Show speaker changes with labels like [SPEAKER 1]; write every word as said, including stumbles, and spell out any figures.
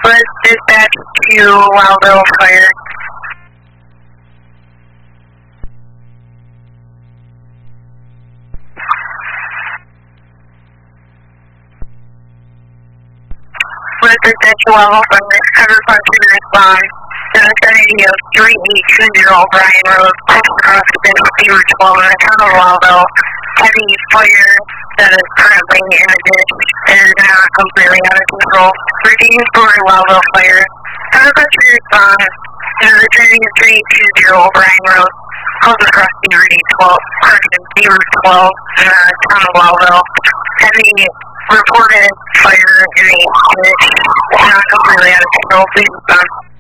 [SPEAKER 1] was dispatched to Wildville Fire. Was dispatched to Wildville Fire. Cover function respond. The vicinity of three eight two zero Bryan Road, close across the Beaver twelve in the town of Wildville. Heavy fire that is currently in a ditch and is not completely out of control. Routine for Wildville Fire. Cover function respond. The vicinity of three eight two zero Bryan Road, close across Beaver twelve, correction, Beaver twelve in the town of Wildville. Heavy reported fire in a ditch, not completely out of control. Please respond.